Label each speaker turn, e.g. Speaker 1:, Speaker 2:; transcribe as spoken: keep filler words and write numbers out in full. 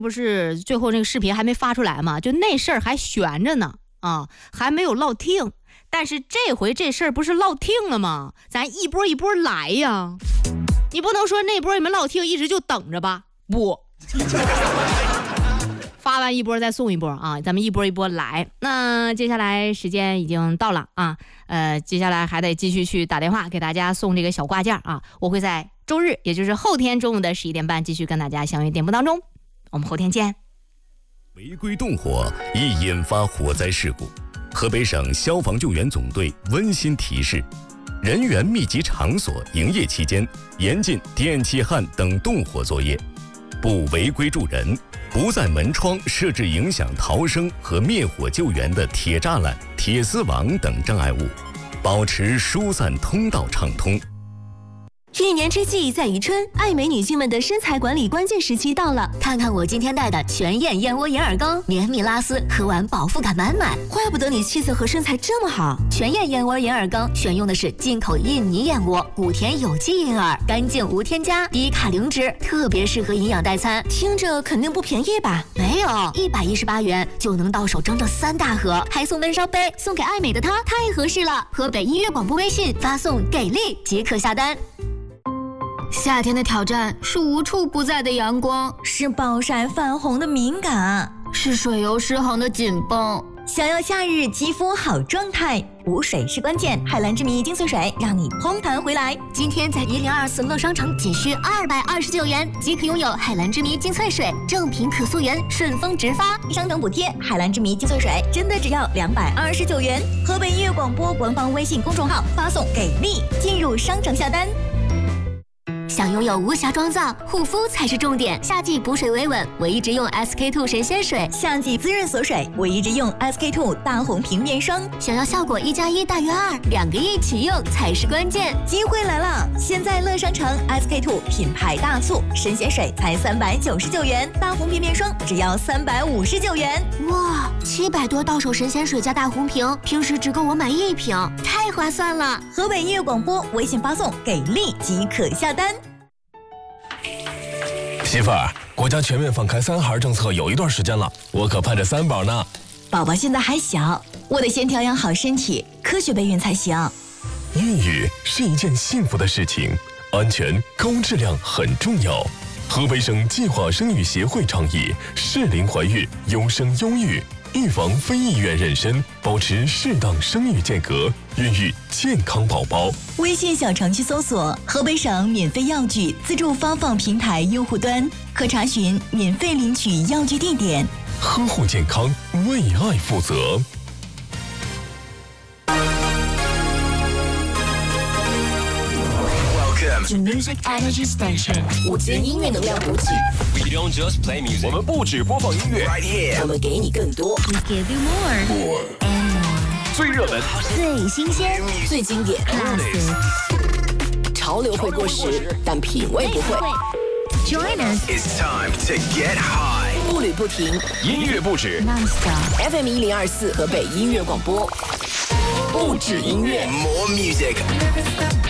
Speaker 1: 不是最后那个视频还没发出来嘛，就那事儿还悬着呢啊，还没有落听。但是这回这事儿不是落听了吗？咱一波一波来呀，你不能说那波你们落听一直就等着吧？不，发完一波再送一波啊，咱们一波一波来。那接下来时间已经到了啊，呃，接下来还得继续去打电话给大家送这个小挂件啊。我会在周日，也就是后天中午的十一点半继续跟大家相约电波当中。我们后天见。
Speaker 2: 违规动火易引发火灾事故。河北省消防救援总队温馨提示：人员密集场所营业期间，严禁电气焊等动火作业，不违规助人，不在门窗设置影响逃生和灭火救援的铁栅栏、铁丝网等障碍物，保持疏散通道畅通。
Speaker 3: 一年之计在于春，爱美女性们的身材管理关键时期到了。看看我今天带的全燕燕窝眼耳膏，绵密拉丝，喝完饱腹感满满。怪不得你气色和身材这么好。全燕燕窝眼耳膏选用的是进口印尼燕窝，古田有机银耳，干净无添加，低卡零脂，特别适合营养代餐。听着肯定不便宜吧？没有，一百一十八元就能到手整整三大盒，还送闷烧杯，送给爱美的她太合适了。河北音乐广播微信发送给力即可下单。夏天的挑战是无处不在的阳光，
Speaker 4: 是暴晒泛红的敏感，
Speaker 3: 是水油失衡的紧绷。
Speaker 4: 想要夏日肌肤好状态，补水是关键。海蓝之谜精粹水让你嘭弹回来。
Speaker 3: 今天在一零二四乐商城仅需二百二十九元即可拥有海蓝之谜精粹水，正品可溯源，顺丰直发，
Speaker 4: 商城补贴。海蓝之谜精粹水真的只要两百二十九元。河北音乐广播官方微信公众号发送给力，进入商城下单。
Speaker 3: 想拥有无瑕妆造，护肤才是重点。夏季补水维稳，我一直用 S K two 神仙水；
Speaker 4: 夏季滋润锁水，我一直用 S K two 大红瓶面霜。
Speaker 3: 想要效果一加一大于二，两个一起用才是关键。
Speaker 4: 机会来了！现在乐商城 S K two 品牌大促，神仙水才三百九十九元，大红瓶面霜只要三百五十九元。
Speaker 3: 哇，七百多到手神仙水加大红瓶，平时只够我买一瓶，太划算了！
Speaker 4: 河北音乐广播微信发送给力即可下单。
Speaker 5: 媳妇儿，国家全面放开三孩政策有一段时间了，我可盼着三宝呢。
Speaker 4: 宝宝现在还小，我得先调养好身体，科学备孕才行。
Speaker 5: 孕育是一件幸福的事情，安全高质量很重要。河北省计划生育协会倡议适龄怀孕，优生优育，预防非意愿妊娠，保持适当生育间隔，孕育健康宝宝。
Speaker 4: 微信小程序搜索河北省免费药具自助发放平台用户端，可查询免费领取药具地点。
Speaker 5: 呵护健康，为爱负责。
Speaker 3: To Music Energy Station， 五节音乐能量补给。
Speaker 6: We don't just play music，
Speaker 5: 我们不只播放音乐
Speaker 6: right here，
Speaker 3: 我们给你更多。We give you more
Speaker 5: more
Speaker 3: and more，
Speaker 5: 最热门、
Speaker 3: 最新鲜、最经典。潮流会过时，但品味不会。Join us，
Speaker 6: It's time to get high，
Speaker 3: 步履不停，
Speaker 5: 音乐不止
Speaker 3: ，Non-stop F M 一零二四河北音乐广播，不止音乐
Speaker 6: ，More music。